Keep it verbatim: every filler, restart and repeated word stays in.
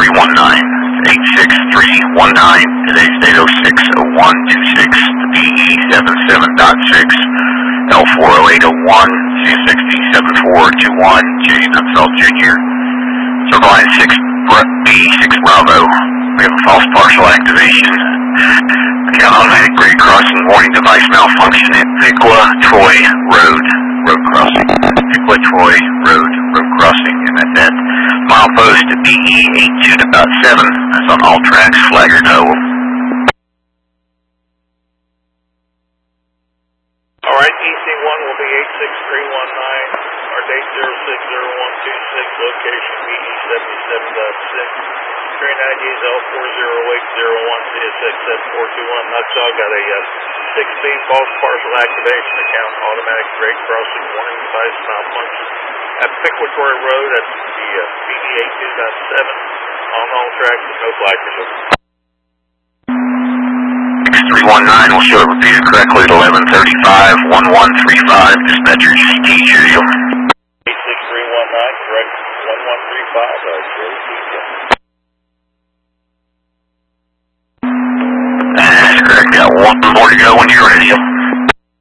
three one nine. eight six three one nine. Today's date oh six oh one two six. The B E seventy-seven point six. L four oh eight oh one. C six D seven four two one. J. Nutsall Junior Circle line six B six Bravo. We have a false partial activation. Account automatic grade crossing warning device malfunction at Piqua Troy Road. Road crossing. Piqua Troy Road. Road crossing. And that's at milepost B E eighty-two point seven. That's on all tracks. Flagger no. Alright, E C one will be eight six three one nine. Our date zero six zero one two six. Location B E seventy-seven point six. Train I D is L four zero eight zero one C S X S four two one. Nutsall got a uh, six B false partial activation account, automatic grade crossing warning device malfunction at Piqua Troy Road at the uh, B E eighty-two point seven on all tracks with no flag results. six three one nine will show it repeated correctly at eleven thirty-five, one one three five. Dispatcher G T Cheerio. eight six three one nine, correct, one one three five, uh, J T. That's correct. Got one more to go when you're ready.